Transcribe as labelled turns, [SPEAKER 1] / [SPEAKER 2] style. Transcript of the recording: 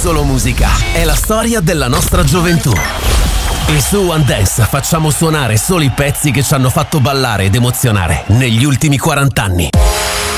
[SPEAKER 1] solo musica, è la storia della nostra gioventù. E su One Dance facciamo suonare solo i pezzi che ci hanno fatto ballare ed emozionare negli ultimi 40 anni.